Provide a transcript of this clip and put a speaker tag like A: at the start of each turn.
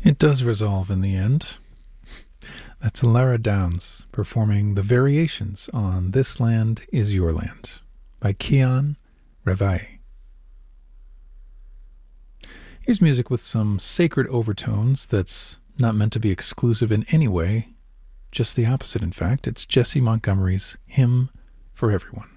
A: It does resolve in the end. That's Lara Downs performing the variations on This Land Is Your Land by Kian Revae. Here's music with some sacred overtones that's not meant to be exclusive in any way, just the opposite, in fact. It's Jesse Montgomery's Hymn for Everyone.